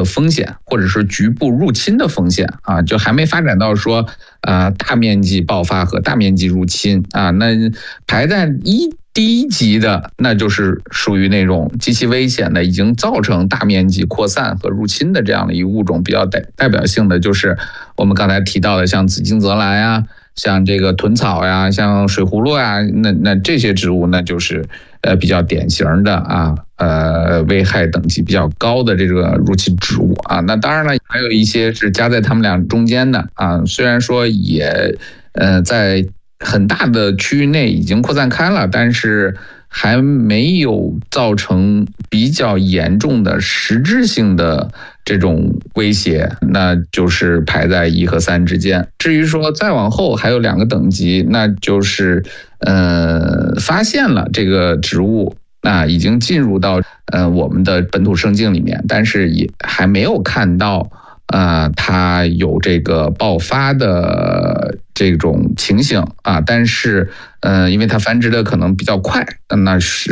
风险，或者是局部入侵的风险啊，就还没发展到说大面积爆发和大面积入侵啊。那排在第一级的，那就是属于那种极其危险的，已经造成大面积扩散和入侵的这样的一个物种。比较代表性的就是我们刚才提到的，像紫荆泽兰呀，像这个豚草呀，像水葫芦呀，那这些植物呢，就是比较典型的危害等级比较高的这个入侵植物啊。那当然了，还有一些是夹在它们俩中间的啊，虽然说也在很大的区域内已经扩散开了，但是还没有造成比较严重的实质性的这种威胁，那就是排在1和3之间。至于说再往后还有2个等级，那就是发现了这个植物已经进入到我们的本土生境里面，但是也还没有看到它有这个爆发的这种情形啊，但是因为它繁殖的可能比较快，那是